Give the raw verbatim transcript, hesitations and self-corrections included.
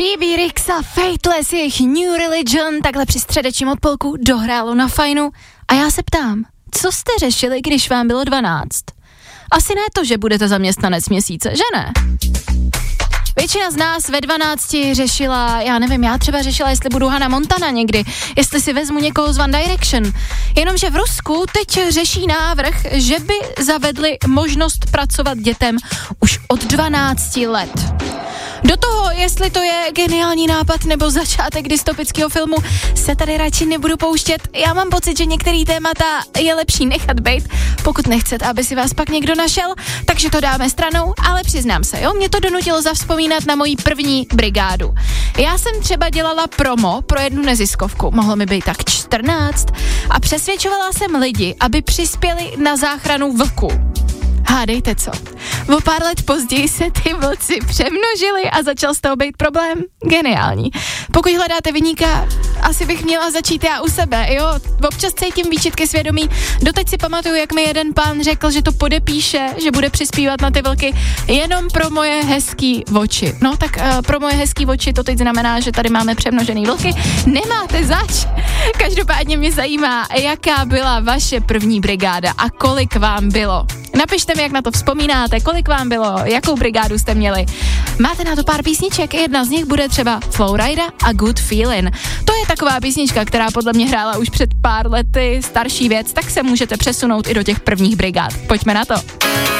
T B Rexa, Fateless, jejich New Religion, takhle při středečním odpolku dohrálo na fajnu. A já se ptám, co jste řešili, když vám bylo dvanáct? Asi ne to, že budete zaměstnanec měsíce, že ne? Většina z nás ve dvanácti řešila, já nevím, já třeba řešila, jestli budu Hannah Montana někdy, jestli si vezmu někoho z One Direction. Jenomže v Rusku teď řeší návrh, že by zavedli možnost pracovat dětem už od dvanácti let. Do toho, jestli to je geniální nápad nebo začátek dystopického filmu, se tady radši nebudu pouštět. Já mám pocit, že některý témata je lepší nechat bejt, pokud nechcete, aby si vás pak někdo našel, takže to dáme stranou, ale přiznám se, jo, mě to donutilo zavzpomínat na moji první brigádu. Já jsem třeba dělala promo pro jednu neziskovku, mohlo mi být tak čtrnáct, a přesvědčovala jsem lidi, aby přispěli na záchranu vlků. Hádejte co? O pár let později se ty vlci přemnožili a začal z toho být problém. Geniální. Pokud hledáte viníka, asi bych měla začít já u sebe, jo? Občas cítím výčitky svědomí. Doteď si pamatuju, jak mi jeden pán řekl, že to podepíše, že bude přispívat na ty vlky jenom pro moje hezký oči. No tak uh, pro moje hezký oči to teď znamená, že tady máme přemnožený vlky. Nemáte zač. Každopádně mě zajímá, jaká byla vaše první brigáda a kolik vám bylo. Napište mi, jak na to vzpomínáte, kolik vám bylo, jakou brigádu jste měli. Máte na to pár písniček, jedna z nich bude třeba Flowrida a Good Feeling. To je taková písnička, která podle mě hrála už před pár lety, starší věc, tak se můžete přesunout i do těch prvních brigád. Pojďme na to.